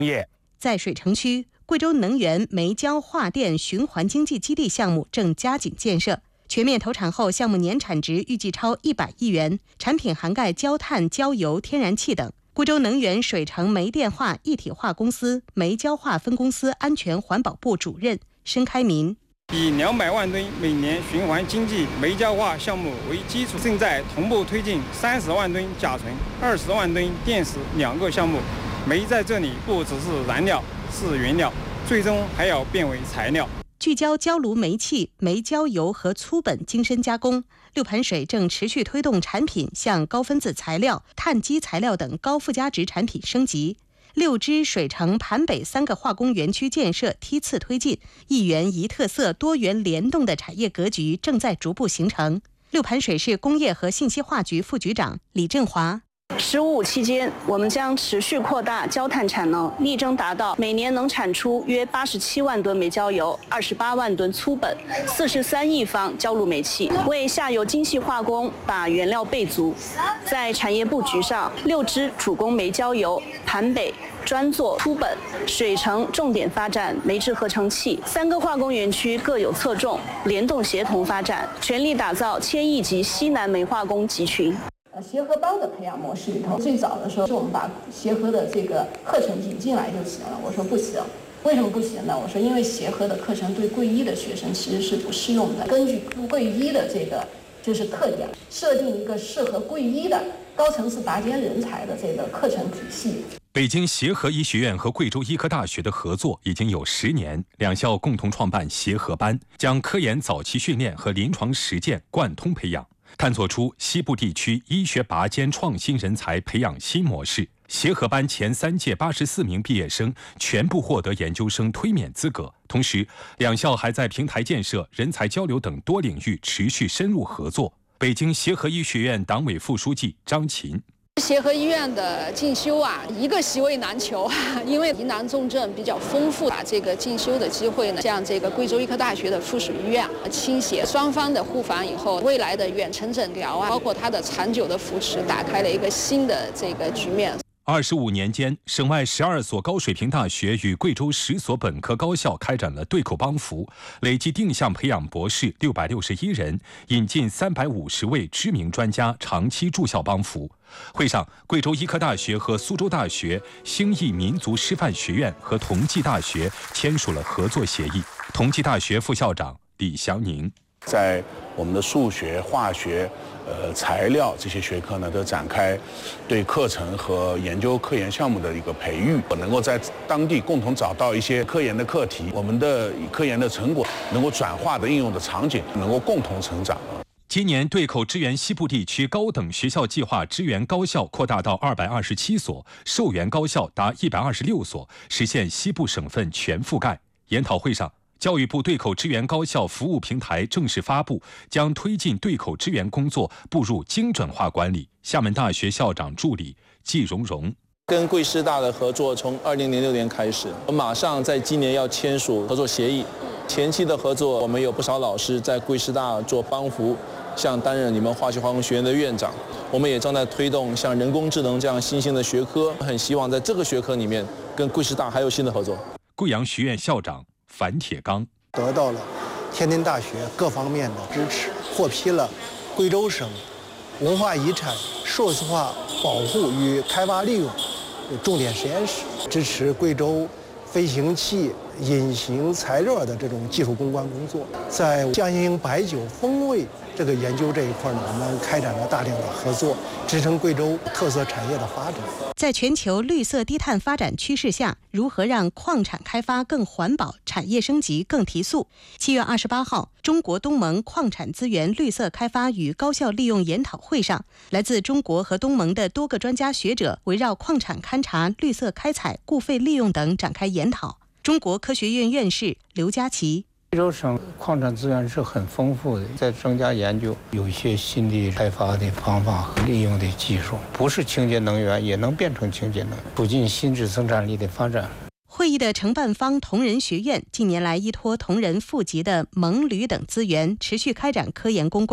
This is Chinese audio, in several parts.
业。 在水城区，贵州能源煤焦化电循环经济基地项目正加紧建设。全面投产后，项目年产值预计超100亿元，产品涵盖焦炭、焦油、天然气等。贵州能源水城煤电化一体化公司煤焦化分公司安全环保部主任申开民。 以200万吨每年循环经济煤焦化项目为基础，正在同步推进30万吨甲醇、20万吨电石2个项目。煤在这里不只是燃料，是原料，最终还要变为材料。 聚焦焦炉煤气、煤焦油和粗本精深加工，六盘水正持续推动产品向高分子材料、碳基材料等高附加值产品升级。六支水城盘北3个化工园区建设梯次推进，一园一特色、多元联动的产业格局正在逐步形成。六盘水市工业和信息化局副局长李振华。 “15+5”期间，我们将持续扩大焦炭产能，力争达到每年能产出约87万吨煤焦油、28万吨粗本、43亿方焦炉煤气，为下游精细化工把原料备足。在产业布局上，6支主攻煤焦油，盘北专做粗本，水城重点发展煤制合成器，3个化工园区各有侧重，联动协同发展，全力打造1000亿级西南煤化工集群。 协和帮的培养模式里头，最早的时候是我们把协和的这个课程引进来就行了。我说不行，为什么不行呢？我说因为协和的课程对贵一的学生其实是不适用的。根据贵一的这个就是特点，设定一个适合贵一的高层次拔尖人才的这个课程体系。 北京协和医学院和贵州医科大学的合作已经有10年，两校共同创办协和班，将科研早期训练和临床实践贯通培养。探索出西部地区医学拔尖创新人才培养新模式。协和班前3届84名毕业生全部获得研究生推免资格，同时两校还在平台建设、人才交流等多领域持续深入合作。北京协和医学院党委副书记张琴。 协和医院的进修一个席位难求，因为疑难重症比较丰富，把这个进修的机会呢，向这个贵州医科大学的附属医院倾斜，双方的互访以后，未来的远程诊疗包括它的长久的扶持，打开了一个新的这个局面。 25年间，省外12所高水平大学与贵州10所本科高校开展了对口帮扶，累计定向培养博士661人，引进350位知名专家长期驻校帮扶。会上，贵州医科大学和苏州大学、兴义民族师范学院和同济大学签署了合作协议。同济大学副校长李祥宁。 在我们的数学、化学、材料这些学科呢，都展开对课程和研究科研项目的一个培育，能够在当地共同找到一些科研的课题，我们的科研的成果能够转化的应用的场景，能够共同成长。 今年对口支援西部地区高等学校计划支援高校扩大到227所，受援高校达126所，实现西部省份全覆盖。研讨会上，教育部对口支援高校服务平台正式发布，将推进对口支援工作步入精准化管理。厦门大学校长助理季荣荣。 跟贵师大的合作从2006年开始，我马上在今年要签署合作协议。前期的合作，我们有不少老师在贵师大做帮扶，像担任你们化学化工学院的院长。我们也正在推动像人工智能这样新兴的学科，很希望在这个学科里面跟贵师大还有新的合作。 贵阳学院校长樊铁刚得到了天津大学各方面的支持，获批了贵州省文化遗产数字化保护与开发利用重点实验室，支持贵州飞行器隐形材料的这种技术攻关工作。在江阴白酒风味这个研究这一块呢，我们开展了大量的合作，支撑贵州特色产业的发展。 在全球绿色低碳发展趋势下，如何让矿产开发更环保、产业升级更提速？7月28号，中国东盟矿产资源绿色开发与高效利用研讨会上，来自中国和东盟的多个专家学者围绕矿产勘察、绿色开采、固废利用等展开研讨。中国科学院院士刘家琪。 贵州省矿产资源是很丰富的，在增加研究，有一些新的开发的方法和利用的技术，不是清洁能源也能变成清洁能源，促进新质生产力的发展。 会议的承办方同仁学院近年来依托同仁富集的锰铝等资源，持续开展科研攻关。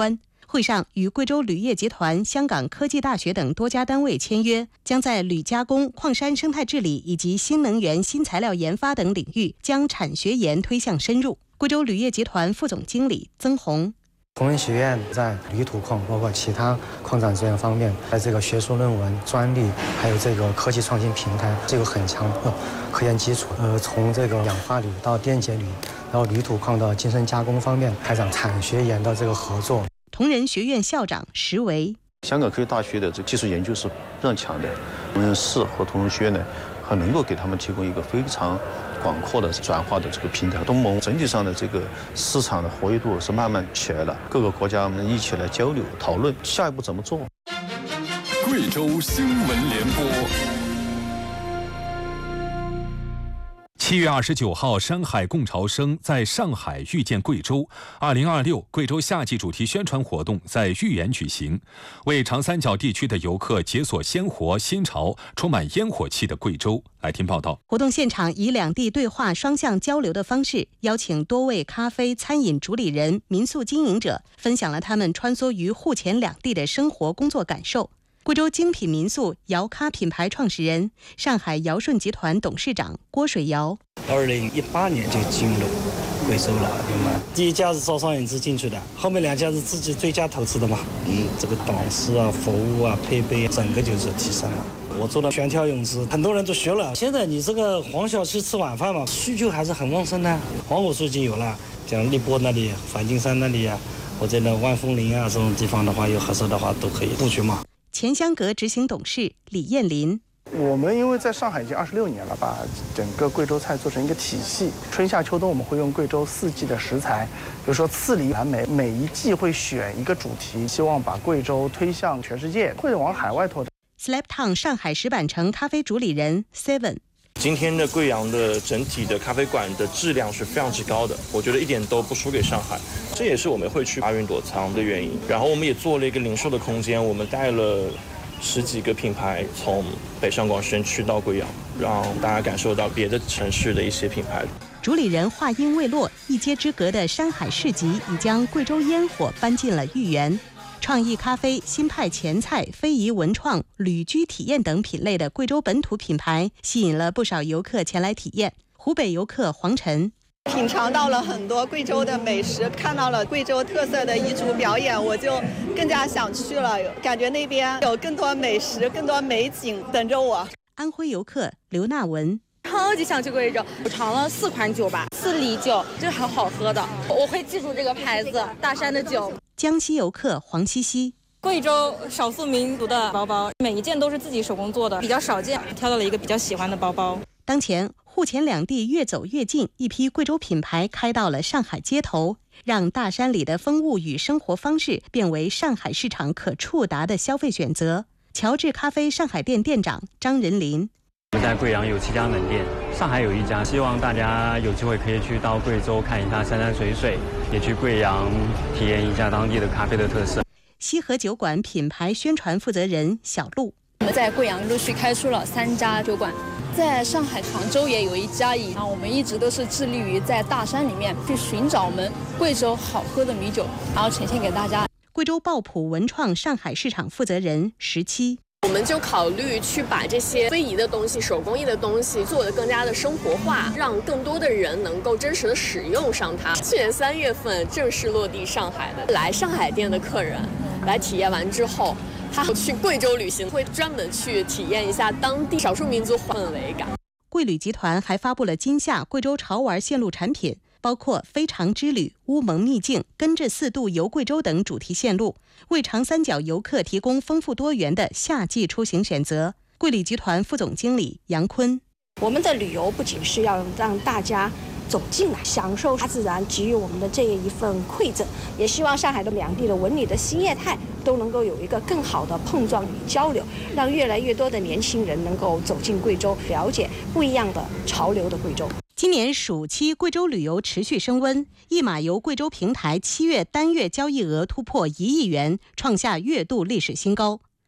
会上与贵州铝业集团、香港科技大学等多家单位签约，将在铝加工、矿山生态治理以及新能源、新材料研发等领域将产学研推向深入。贵州铝业集团副总经理曾红。 同仁学院在铝土矿包括其他矿产资源方面，在这个学术论文、专利，还有这个科技创新平台，这个很强的科研基础。从这个氧化铝到电解铝，然后铝土矿的精深加工方面，开展产学研的这个合作。 同仁学院校长石维， 香港科技大学的这个技术研究是非常强的，同仁市和同仁学院呢，很能够给他们提供一个非常广阔的转化的这个平台。东盟整体上的这个市场的活跃度是慢慢起来了，各个国家们一起来交流讨论下一步怎么做。 贵州新闻联播。7月29号，山海共潮生在上海遇见贵州2026贵州夏季主题宣传活动在豫园举行，为长三角地区的游客解锁鲜活新潮、充满烟火气的贵州。来听报道。 活动现场以两地对话双向交流的方式，邀请多位咖啡、餐饮主理人、民宿经营者，分享了他们穿梭于沪黔两地的生活工作感受。贵州精品民宿瑶咖品牌创始人、上海尧顺集团董事长郭水尧 ：2018年就进入贵州了，第一家是招商引资进去的，后面2家是自己追加投资的嘛。这个档次啊、服务啊、配备，整个就是提升了。我做了悬跳泳池，很多人都学了。现在你这个黄小区吃晚饭嘛，需求还是很旺盛的。黄果树已经有了，像荔波那里、梵净山那里啊，或者呢万峰林啊这种地方的话，有合适的话都可以布局嘛。 钱香阁执行董事李艳林： 我们因为在上海已经26年了，把整个贵州菜做成一个体系。春夏秋冬我们会用贵州4季的食材，比如说刺梨、蓝莓，每一季会选一个主题，希望把贵州推向全世界，会往海外拓展。 Slaptown 上海石板城咖啡主理人 Seven： 今天的贵阳的整体的咖啡馆的质量是非常之高的，我觉得一点都不输给上海，这也是我们会去阿云朵仓的原因。然后我们也做了一个零售的空间，我们带了10几个品牌从北上广深去到贵阳，让大家感受到别的城市的一些品牌。 主理人话音未落，一街之隔的山海市集已将贵州烟火搬进了豫园。创意咖啡、新派前菜、非遗文创、旅居体验等品类的贵州本土品牌，吸引了不少游客前来体验。湖北游客黄晨： 品尝到了很多贵州的美食，看到了贵州特色的彝族表演，我就更加想去了，感觉那边有更多美食、更多美景等着我。 安徽游客刘娜文： 超级想去贵州，我尝了4款酒吧，4梨酒，这很好喝的，我会记住这个牌子，大山的酒。 江西游客黄西西： 贵州少数民族的包包，每一件都是自己手工做的，比较少见，挑到了一个比较喜欢的包包。 当前沪黔两地越走越近，一批贵州品牌开到了上海街头，让大山里的风物与生活方式变为上海市场可触达的消费选择。乔治咖啡上海店店长张仁林： 我们在贵阳有7家门店，上海有1家，希望大家有机会可以去到贵州看一下山山水水，也去贵阳体验一下当地的咖啡的特色。 西河酒馆品牌宣传负责人小陆： 我们在贵阳陆续开出了3家酒馆，在上海、杭州也有1家。我们一直都是致力于在大山里面去寻找我们贵州好喝的米酒，然后呈现给大家。 贵州爆普文创上海市场负责人17： 我们就考虑去把这些非遗的东西、手工艺的东西做得更加的生活化，让更多的人能够真实的使用上它。去年3月份正式落地上海的，来上海店的客人来体验完之后，他去贵州旅行会专门去体验一下当地少数民族氛围感。 贵旅集团还发布了今夏贵州潮玩线路产品，包括非常之旅、乌蒙秘境、跟着4度游贵州等主题线路，为长三角游客提供丰富多元的夏季出行选择。贵旅集团副总经理杨坤： 我们的旅游不仅是要让大家走进来，享受大自然给予我们的这一份馈赠，也希望上海的两地的文旅的新业态都能够有一个更好的碰撞与交流，让越来越多的年轻人能够走进贵州，了解不一样的潮流的贵州。 今年暑期贵州旅游持续升温，一马游贵州平台7月单月交易额突破1亿元，创下月度历史新高。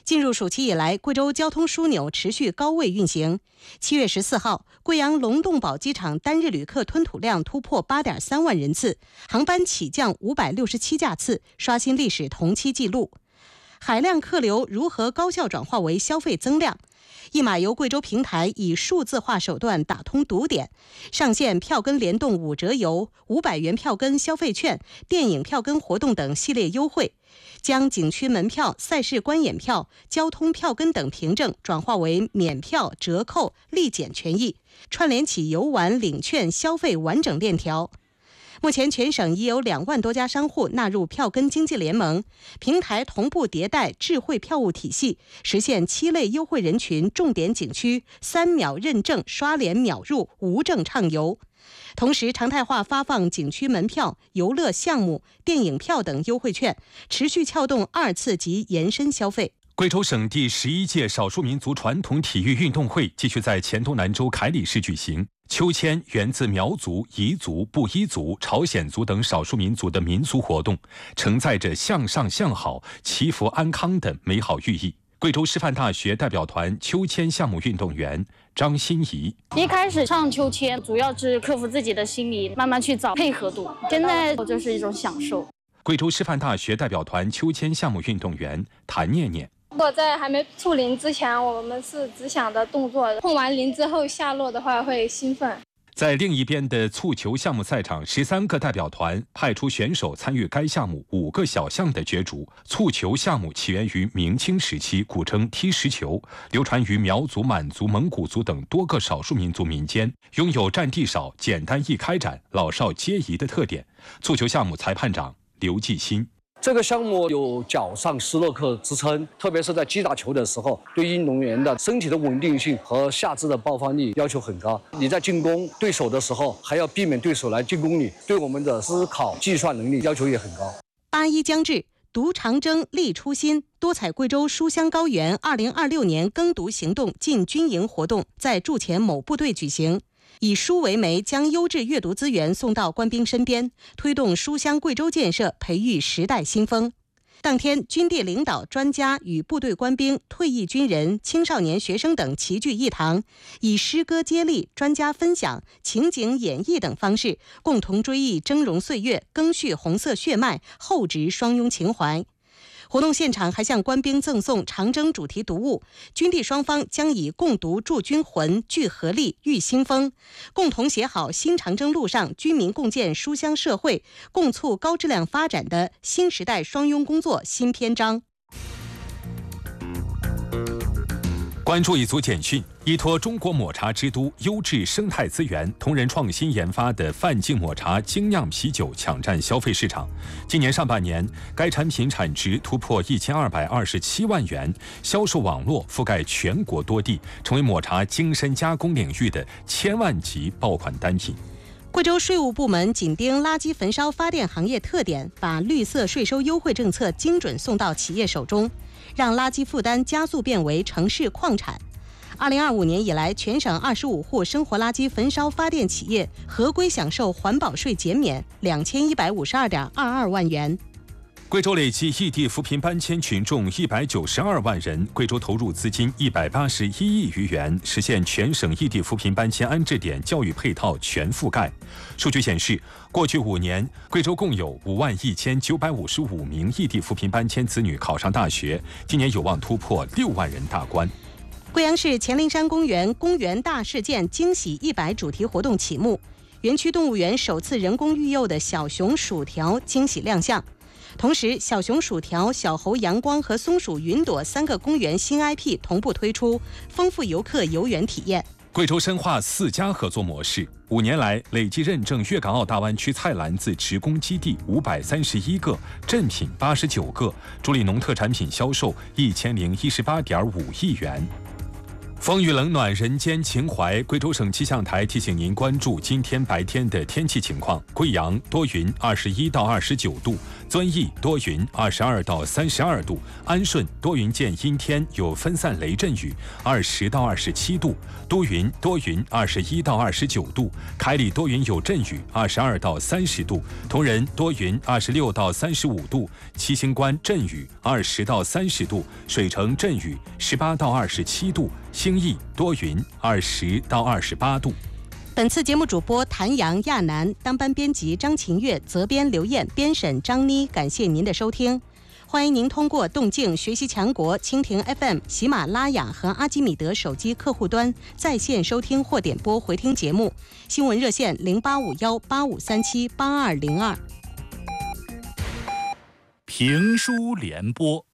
进入暑期以来，贵州交通枢纽持续高位运行。7月14号，贵阳龙洞堡机场单日旅客吞吐量突破8.3万人次，航班起降567架次，刷新历史同期纪录。海量客流如何高效转化为消费增量？一马游贵州平台以数字化手段打通堵点，上线票根联动5折游、500元票根消费券、电影票根活动等系列优惠，将景区门票、赛事观演票、交通票根等凭证转化为免票、折扣、立减权益，串联起游玩、领券、消费完整链条。目前全省已有2万多家商户纳入票根经济联盟，平台同步迭代智慧票务体系，实现7类优惠人群重点景区3秒认证刷脸秒入，无证畅游。同时常态化发放景区门票、游乐项目、电影票等优惠券，持续撬动2次及延伸消费。 贵州省第11届少数民族传统体育运动会继续在黔东南州凯里市举行。秋千源自苗族、彝族、布依族、朝鲜族等少数民族的民俗活动，承载着向上向好、祈福安康的美好寓意。贵州师范大学代表团秋千项目运动员张欣怡： 一开始上秋千主要是克服自己的心理，慢慢去找配合度，现在就是一种享受。 贵州师范大学代表团秋千项目运动员谭念念： 如果在还没触林之前，我们是只想着动作，碰完林之后下落的话会兴奋。 在另一边的蹴球项目赛场，13个代表团派出选手参与该项目5个小项的角逐。蹴球项目起源于明清时期，古称踢石球，流传于苗族、满族、蒙古族等多个少数民族民间，拥有占地少、简单易开展、老少皆宜的特点。蹴球项目裁判长刘继新： 这个项目有脚上斯诺克之称，特别是在击打球的时候，对运动员的身体的稳定性和下肢的爆发力要求很高。你在进攻对手的时候，还要避免对手来进攻你，对我们的思考、计算能力要求也很高。 8·1将至，独长征立初心，多彩贵州书香高原2026年耕读行动进军营活动在驻前某部队举行。以书为媒，将优质阅读资源送到官兵身边，推动书香贵州建设，培育时代新风。当天，军地领导、专家与部队官兵、退役军人、青少年学生等齐聚一堂，以诗歌接力、专家分享、情景演绎等方式，共同追忆峥嵘岁月，赓续红色血脉，厚植双拥情怀。活动现场还向官兵赠送长征主题读物，军地双方将以共读铸军魂、聚合力、育新风，共同写好新长征路上军民共建书香社会、共促高质量发展的新时代双拥工作新篇章。 关注一组简讯：依托中国抹茶之都优质生态资源，同仁创新研发的范进抹茶精酿啤酒抢占消费市场。今年上半年，该产品产值突破1227万元，销售网络覆盖全国多地，成为抹茶精深加工领域的千万级爆款单品。 贵州税务部门紧盯垃圾焚烧发电行业特点，把绿色税收优惠政策精准送到企业手中，让垃圾负担加速变为城市矿产。2025年以来，全省25户生活垃圾焚烧发电企业合规享受环保税减免2152.22万元。 贵州累计异地扶贫搬迁群众192万人，贵州投入资金181亿余元，实现全省异地扶贫搬迁安置点教育配套全覆盖。数据显示，过去5年，贵州共有51955名异地扶贫搬迁子女考上大学，今年有望突破6万人大关。 贵阳市黔灵山公园公园大事件惊喜100主题活动启幕，园区动物园首次人工育幼的小熊薯条惊喜亮相。同时，小熊薯条、小猴阳光和松鼠云朵3个公园新 IP 同步推出，丰富游客游园体验。 贵州深化4家合作模式，5年来累计认证粤港澳大湾区菜篮子职工基地531个，镇品89个，助力农特产品销售1018.5亿元。 风雨冷暖，人间情怀。贵州省气象台提醒您关注今天白天的天气情况：贵阳多云，21到29度；遵义多云，22到32度；安顺多云见阴天，有分散雷阵雨，20到27度；都匀多云，21到29度；凯里多云有阵雨，22到30度；铜仁多云，26到35度；七星关阵雨，20到30度；水城阵雨，18到27度；兴义多云，20到28度。 本次节目主播谭阳、亚楠，当班编辑张晴月，责编刘艳，编审张妮。感谢您的收听，欢迎您通过动静学习强国、蜻蜓 FM、喜马拉雅和阿基米德手机客户端在线收听或点播回听节目。新闻热线085185378202。 评书联播。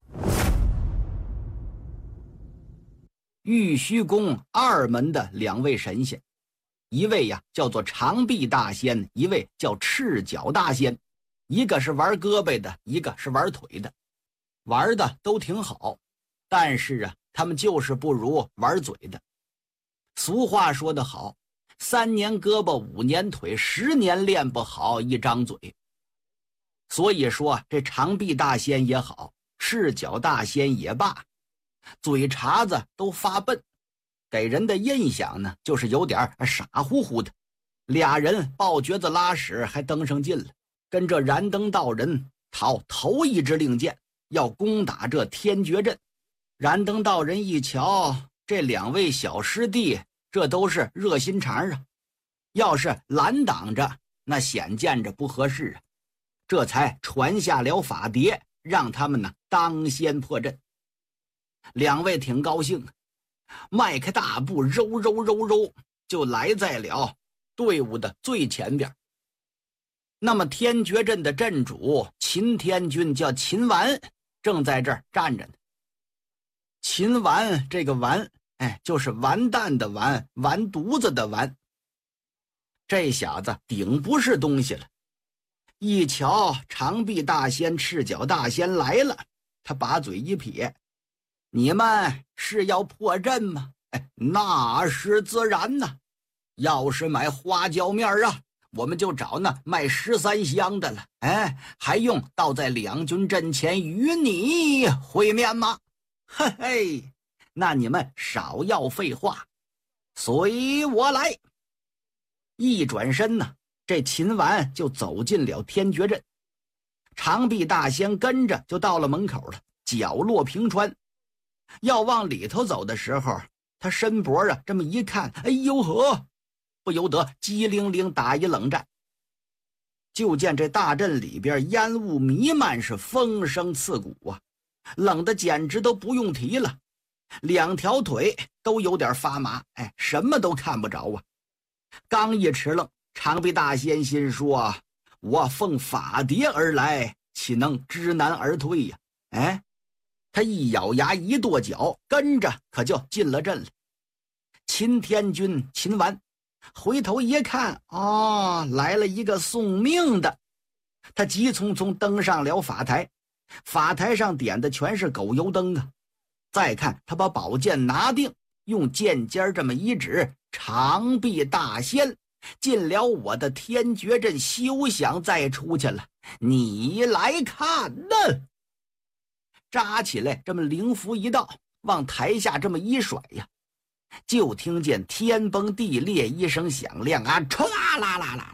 玉虚宫二门的两位神仙，一位叫做长臂大仙，一位叫赤脚大仙，一个是玩胳膊的，一个是玩腿的，玩的都挺好，但是他们就是不如玩嘴的。俗话说得好，3年胳膊5年腿，10年练不好一张嘴。所以说这长臂大仙也好，赤脚大仙也罢，嘴茬子都发笨，给人的印象呢就是有点傻乎乎的。俩人抱橛子拉屎还登上劲了，跟这燃灯道人讨头一支令箭，要攻打这天绝阵。燃灯道人一瞧，这两位小师弟这都是热心肠啊，要是拦挡着那显见着不合适啊，这才传下了法牒，让他们呢当先破阵。两位挺高兴，迈开大步揉就来在了队伍的最前边。那么天绝阵的阵主秦天君叫秦完，正在这儿站着呢。秦完这个完，就是完蛋的完，完犊子的完。这小子顶不是东西了，一瞧长臂大仙、赤脚大仙来了，他把嘴一撇，你们是要破阵吗？那是自然呐。要是买花椒面我们就找那卖13香的了。还用到在两军阵前与你会面吗？嘿嘿，那你们少要废话，随我来。一转身呢，这秦完就走进了天绝阵，长臂大仙跟着就到了门口了，脚落平川。要往里头走的时候，他伸脖这么一看，哎呦呵，不由得机灵灵打一冷战。就见这大阵里边烟雾弥漫，是风声刺骨啊，冷得简直都不用提了，两条腿都有点发麻，什么都看不着啊。刚一迟愣，长臂大仙心说，我奉法牒而来，岂能知难而退呀？他一咬牙一跺脚，跟着可就进了阵了。秦天君秦完回头一看，来了一个送命的。他急匆匆登上了法台，法台上点的全是狗油灯啊。再看他把宝剑拿定，用剑尖这么一指，长臂大仙，进了我的天绝阵，休想再出去了，你来看呢。扎起来这么灵符一道，往台下这么一甩呀，就听见天崩地裂一声响亮啊，唰啦啦啦啦！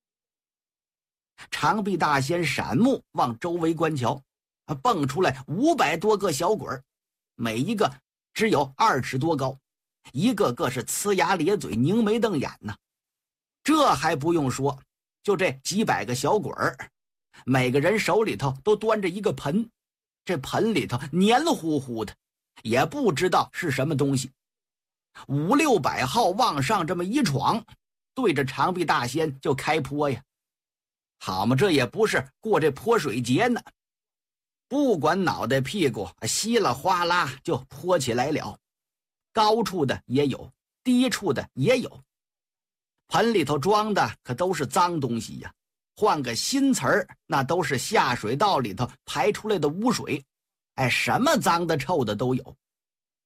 长臂大仙闪目往周围观瞧，蹦出来500多个小鬼，每一个只有2尺多高，一个个是呲牙咧嘴、凝眉瞪眼呢。这还不用说，就这几百个小鬼儿，每个人手里头都端着一个盆，这盆里头黏糊糊的，也不知道是什么东西。5、600号往上这么一闯，对着长臂大仙就开泼呀。好嘛，这也不是过这泼水节呢，不管脑袋屁股，稀啦哗啦就泼起来了。高处的也有，低处的也有。盆里头装的可都是脏东西呀，换个新词儿，那都是下水道里头排出来的污水。什么脏的臭的都有。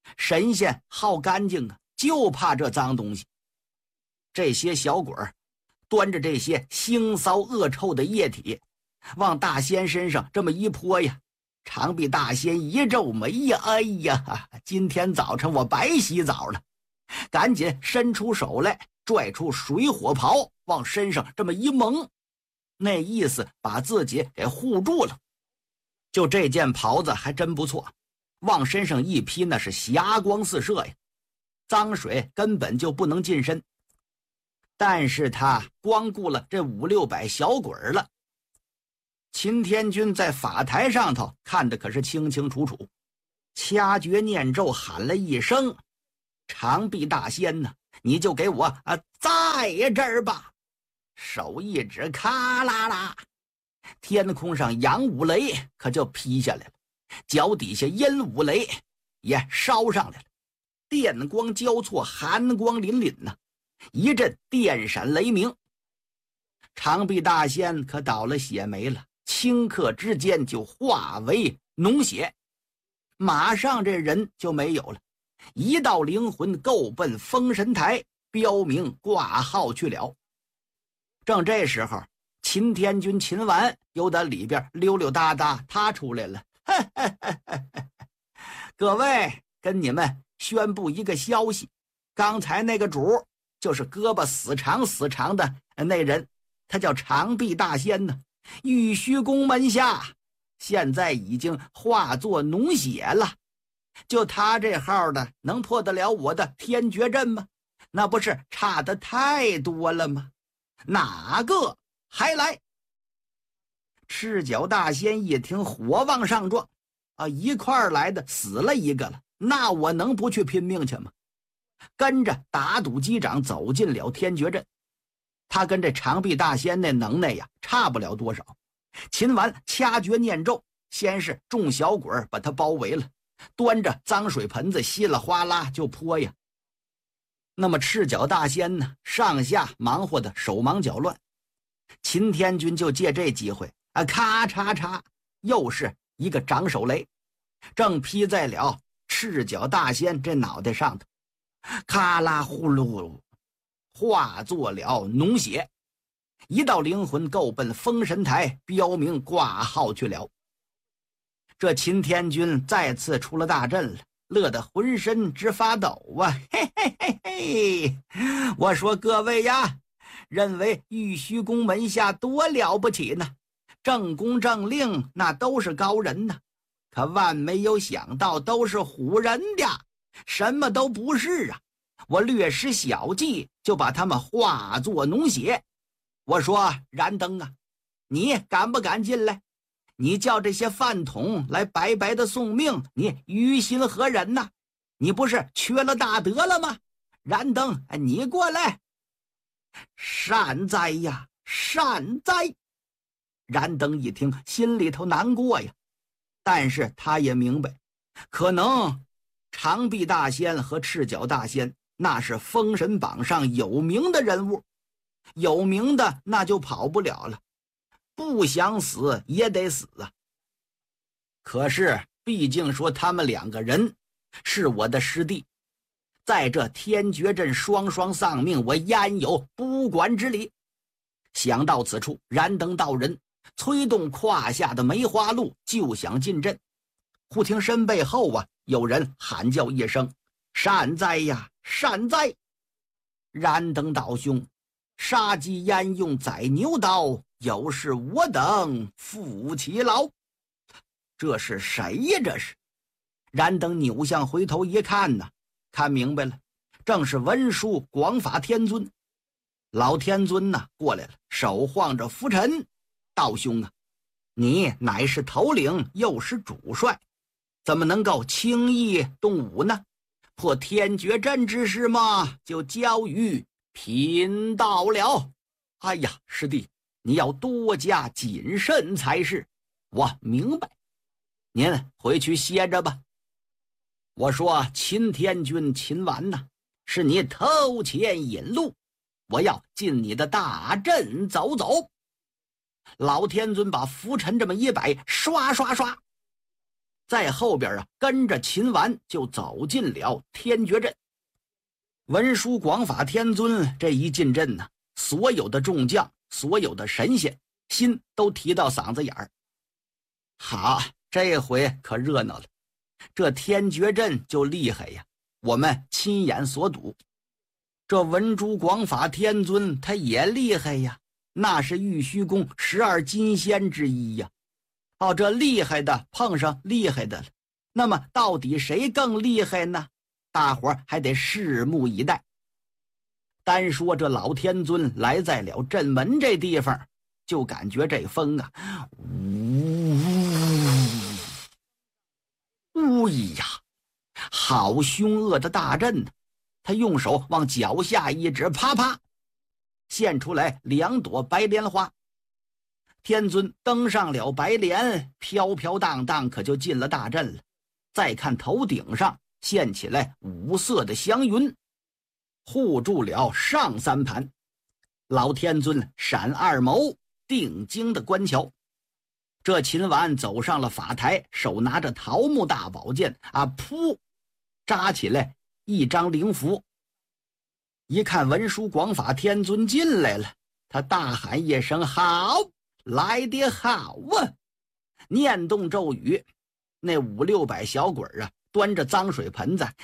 神仙好干净啊，就怕这脏东西。这些小鬼儿端着这些腥骚恶臭的液体往大仙身上这么一泼呀，长臂大仙一皱眉呀，哎呀，今天早晨我白洗澡了，赶紧伸出手来，拽出水火袍往身上这么一蒙，那意思把自己给护住了。就这件袍子还真不错，往身上一披，那是霞光四射呀，脏水根本就不能近身。但是他光顾了这500-600小鬼了。秦天君在法台上头看的可是清清楚楚，掐诀念咒喊了一声：“长臂大仙呢，你就给我在这儿吧！”手一指，咔啦啦，天空上阳五雷可就劈下来了，脚底下阴五雷也烧上来了，电光交错，寒光凛凛呐，一阵电闪雷鸣。长臂大仙可倒了血霉了，顷刻之间就化为脓血，马上这人就没有了，一道灵魂够奔封神台，标明挂号去了。正这时候，秦天君秦完又在里边溜溜达达，他出来了。各位，跟你们宣布一个消息，刚才那个主就是胳膊死长的那人，他叫长臂大仙呢，玉虚宫门下现在已经化作脓血了。就他这号的能破得了我的天绝阵吗？那不是差得太多了吗？哪个还来？赤脚大仙一听，火往上撞一块儿来的死了一个了，那我能不去拼命去吗？跟着打赌机长走进了天绝阵。他跟这长臂大仙那能耐呀差不了多少。秦完掐诀念咒，先是众小鬼把他包围了，端着脏水盆子稀里哗啦就泼呀。那么赤脚大仙呢，上下忙活的手忙脚乱。秦天君就借这机会咔嚓嚓，又是一个掌手雷，正劈在了赤脚大仙这脑袋上头，咔啦呼噜，化作了脓血，一道灵魂够奔封神台，标明挂号去了。这秦天君再次出了大阵了，乐得浑身直发抖啊！嘿嘿嘿嘿，我说各位呀，认为玉虚宫门下多了不起呢，正宫正令那都是高人呢，可万没有想到都是唬人的，什么都不是啊！我略施小计就把他们化作脓血。我说燃灯啊，你敢不敢进来？你叫这些饭桶来白白的送命，你于心何忍呐？你不是缺了大德了吗？燃灯，你过来！善哉呀，善哉！燃灯一听，心里头难过呀，但是他也明白，可能长臂大仙和赤脚大仙那是封神榜上有名的人物，有名的那就跑不了了，不想死也得死啊。可是毕竟说他们两个人是我的师弟，在这天绝阵双双丧命，我焉有不管之理？想到此处，燃灯道人催动胯下的梅花鹿，就想进阵。忽听身背后有人喊叫一声：“善哉呀，善哉！”燃灯道兄，杀鸡焉用宰牛刀，有是我等负其劳。这是谁呀？这是燃灯扭向回头一看呢，看明白了，正是文殊广法天尊。老天尊呢过来了，手晃着拂尘：“道兄啊，你乃是头领，又是主帅，怎么能够轻易动武呢？破天绝阵之事嘛，就交于贫道了。哎呀，师弟，你要多加谨慎才是。我明白，您回去歇着吧。我说秦天君秦完呐，是你头前引路，我要进你的大阵走走。”老天尊把拂尘这么一摆，刷刷刷， 在后边啊跟着秦完就走进了天绝阵。文殊广法天尊这一进阵呢，所有的众将，所有的神仙心都提到嗓子眼儿。好，这回可热闹了，这天绝阵就厉害呀，我们亲眼所睹。这文殊广法天尊他也厉害呀，那是玉虚宫12金仙之一呀。这厉害的碰上厉害的了，那么到底谁更厉害呢？大伙儿还得拭目以待。单说这老天尊来在了阵门这地方，就感觉这风啊，呜呀，好凶恶的大阵呢！他用手往脚下一指，啪啪，现出来2朵白莲花。天尊登上了白莲，飘飘荡荡，可就进了大阵了。再看头顶上现起来5色的祥云，护住了上3盘。老天尊闪2眸，定睛的观瞧。这秦完走上了法台，手拿着桃木大宝剑啊，噗，扎起来一张灵符。一看文殊广法天尊进来了，他大喊一声：“好，来得好啊！”念动咒语，那500-600小鬼啊，端着脏水盆子，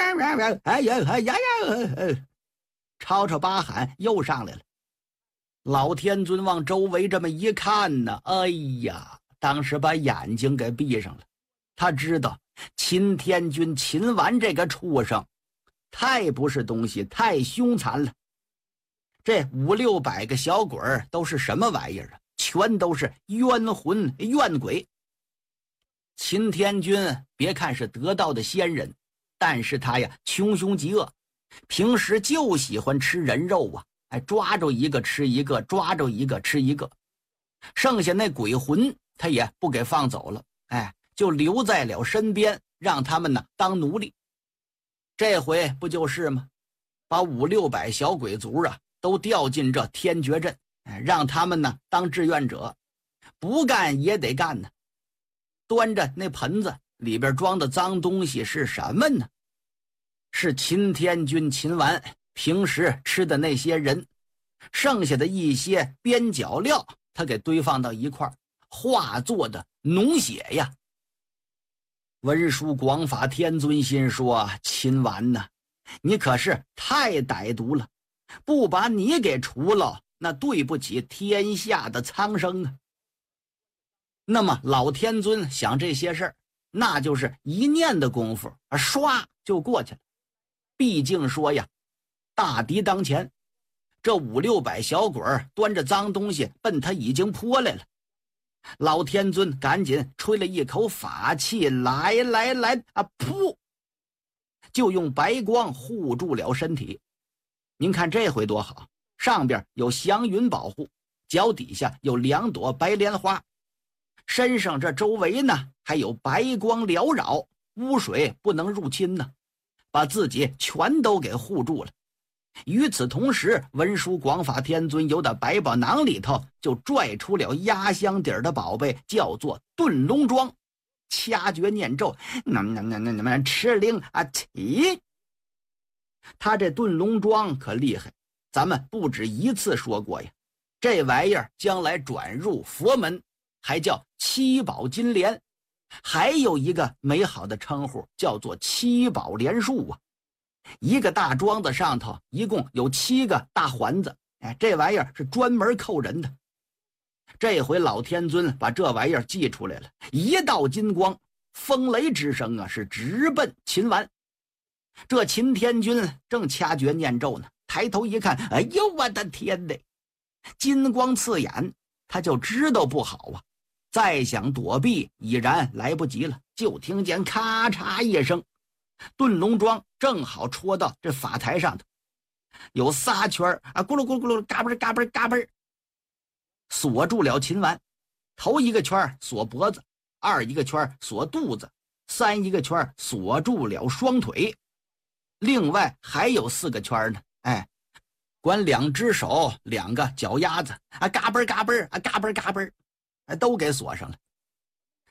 吵吵巴喊又上来了。老天尊往周围这么一看呢，哎呀，当时把眼睛给闭上了。他知道秦天君秦完这个畜生太不是东西，太凶残了。这500-600个小鬼都是什么玩意儿啊？全都是冤魂怨鬼。秦天君别看是得道的仙人，但是他呀穷凶极恶，平时就喜欢吃人肉啊，抓住一个吃一个，抓住一个吃一个。剩下那鬼魂他也不给放走了，就留在了身边，让他们呢当奴隶。这回不就是吗？把500-600小鬼族啊都调进这天绝阵，让他们呢当志愿者，不干也得干呢。端着那盆子里边装的脏东西是什么呢？是秦天君秦完平时吃的那些人，剩下的一些边角料，他给堆放到一块儿，化作的脓血呀。文殊广法天尊心说：“秦完呐，你可是太歹毒了，不把你给除了，那对不起天下的苍生啊。”那么老天尊想这些事儿，那就是一念的功夫，唰就过去了。毕竟说呀，大敌当前，这500-600小鬼端着脏东西奔他已经扑来了。老天尊赶紧吹了一口法气，来啊，噗，就用白光护住了身体。您看这回多好，上边有祥云保护，脚底下有2朵白莲花，身上这周围呢还有白光缭绕，污水不能入侵呢，把自己全都给护住了。与此同时，文殊广法天尊由的百宝囊里头就拽出了压箱底儿的宝贝，叫做遁龙桩，掐诀念咒，吃灵啊起。他这遁龙桩可厉害，咱们不止一次说过呀。这玩意儿将来转入佛门，还叫七宝金莲，还有一个美好的称呼，叫做七宝莲树啊。一个大桩子上头一共有7个大环子，这玩意儿是专门扣人的。这回老天尊把这玩意儿祭出来了，一道金光，风雷之声啊，是直奔秦完。这秦天君正掐诀念咒呢，抬头一看，哎呦我的天哪，金光刺眼，他就知道不好啊。再想躲避已然来不及了，就听见咔嚓一声，遁龙桩正好戳到这法台上头，有3圈啊，咕噜咕噜咕噜，嘎嘣嘎嘣嘎嘣，锁住了秦完。头一个圈锁脖子，2一个圈锁肚子，3一个圈锁住了双腿，另外还有4个圈呢。管2只手2个脚丫子啊，嘎嘣嘎嘣啊，嘎嘣嘎嘣，都给锁上了。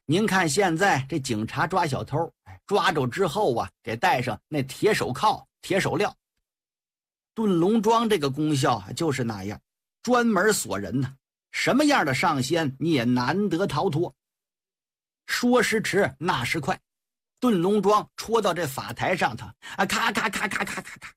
您看现在这警察抓小偷，抓着之后啊，给戴上那铁手铐、铁手镣。炖笼庄这个功效就是那样，专门锁人呢，什么样的上仙你也难得逃脱。说时迟，那时快，炖笼庄戳到这法台上头啊，咔咔咔咔咔咔咔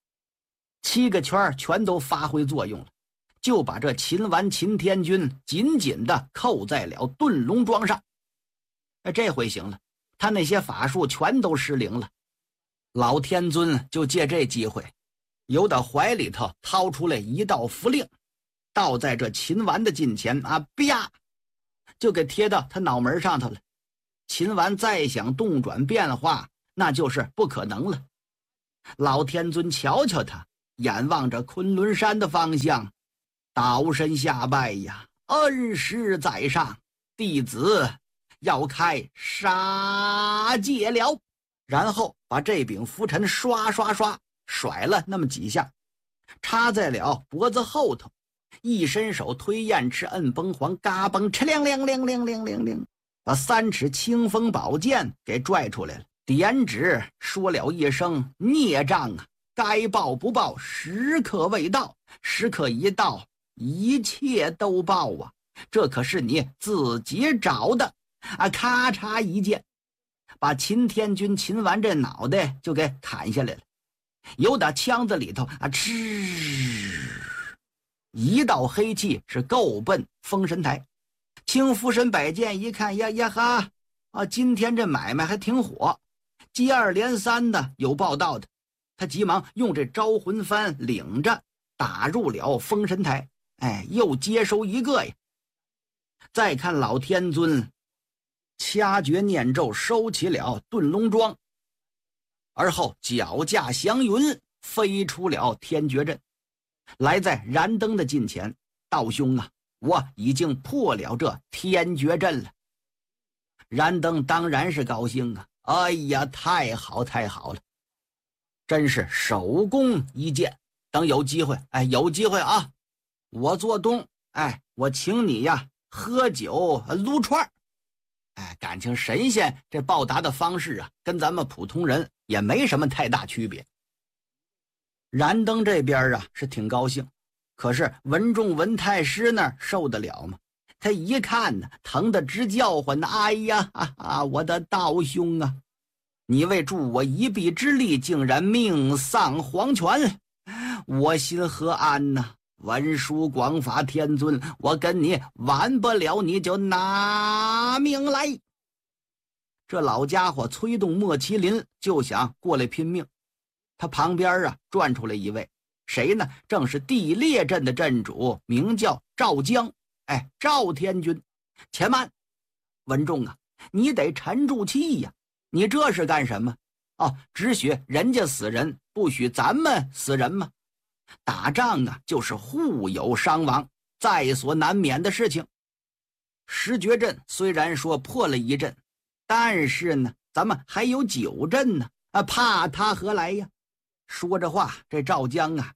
，7个圈全都发挥作用了，就把这秦完秦天君紧紧地扣在了炖笼庄上。这回行了，他那些法术全都失灵了。老天尊就借这机会，由到怀里头掏出来一道符令，倒在这秦完的近前啊，啪，就给贴到他脑门上头了。秦完再想动转变化，那就是不可能了。老天尊瞧瞧他，眼望着昆仑山的方向，倒身下拜呀，恩师在上，弟子要开杀戒了。然后把这柄拂尘刷刷刷甩了那么几下，插在了脖子后头，一伸手推燕翅摁崩黄，嘎嘣哧亮亮亮亮亮亮亮，把3尺清风宝剑给拽出来了，点指说了一声：孽障啊，该报不报，时刻未到，时刻一到，一切都报啊！这可是你自己找的啊！咔嚓一剑，把秦天君秦完这脑袋就给砍下来了，由打枪子里头啊，嗤，一道黑气是够奔封神台。青福神摆剑一看呀呀哈啊，今天这买卖还挺火，接二连三的有报道的。他急忙用这招魂幡领着打入了封神台，又接收一个呀。再看老天尊掐诀念咒，收起了炖笼庄，而后脚驾祥云飞出了天绝阵，来在燃灯的近前，道兄啊，我已经破了这天绝阵了。燃灯当然是高兴啊，哎呀，太好太好了，真是手工一件。等有机会，有机会啊，我做东，我请你呀喝酒撸串。感情神仙这报答的方式啊，跟咱们普通人也没什么太大区别。燃灯这边啊是挺高兴，可是文仲文太师那儿受得了吗？他一看呢，疼得直叫唤呢，哎呀我的道兄啊，你为助我一臂之力，竟然命丧黄泉，我心何安呢？文殊广法天尊，我跟你完不了，你就拿命来。这老家伙催动莫麒麟就想过来拼命，他旁边啊转出来一位，谁呢？正是地裂镇的镇主，名叫赵江。赵天君，且慢，文仲啊，你得沉住气呀，你这是干什么？只许人家死人，不许咱们死人吗？打仗啊，就是互有伤亡，在所难免的事情。十绝阵虽然说破了一阵，但是呢，咱们还有9阵呢，怕他何来呀？说着话，这赵江啊，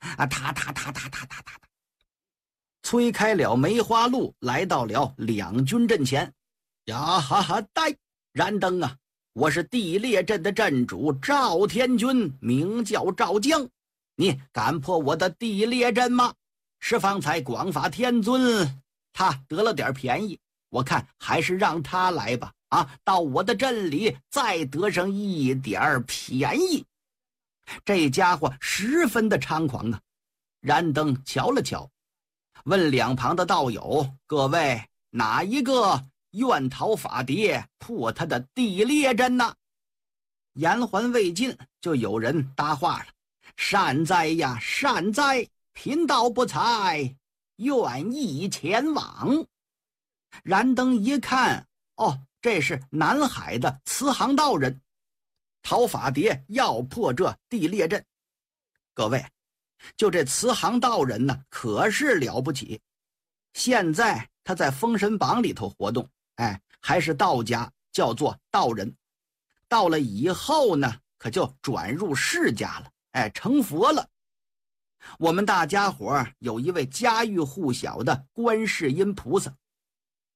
催开了梅花鹿，来到了两军阵前。呀哈哈呆！燃灯啊，我是地裂阵的阵主赵天君，名叫赵江。你敢破我的地裂阵吗？是方才广法天尊他得了点便宜，我看还是让他来吧。到我的阵里再得上一点便宜。这家伙十分的猖狂啊！燃灯瞧了瞧，问两旁的道友：各位哪一个愿讨法蝶破他的地裂阵呢？言还未尽，就有人搭话了：善哉呀，善哉！贫道不才，愿意前往。燃灯一看，这是南海的慈航道人，讨法蝶要破这地裂阵。各位，就这慈航道人呢，可是了不起。现在他在封神榜里头活动，还是道家，叫做道人。到了以后呢，可就转入释家了，成佛了。我们大家伙有一位家喻户晓的观世音菩萨，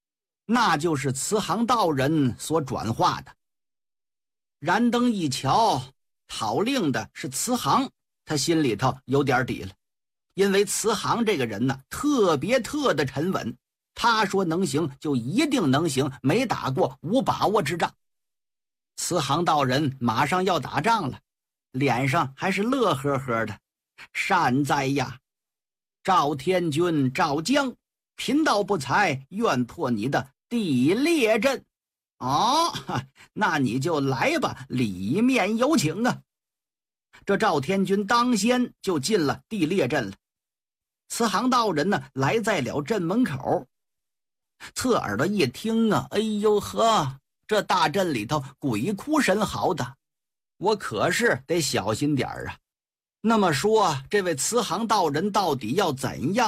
那就是慈航道人所转化的。燃灯一瞧，讨令的是慈航，他心里头有点底了，因为慈航这个人呢，特的沉稳，他说能行就一定能行，没打过无把握之仗。慈航道人马上要打仗了，脸上还是乐呵呵的。善哉呀，赵天君赵江，贫道不才，愿破你的地列阵。哦，那你就来吧，里面有请啊。这赵天君当先就进了地列阵了。慈航道人呢，来在了镇门口，侧耳朵一听啊，哎呦呵，这大阵里头鬼哭神嚎的，我可是得小心点儿啊。那么说，这位慈航道人到底要怎样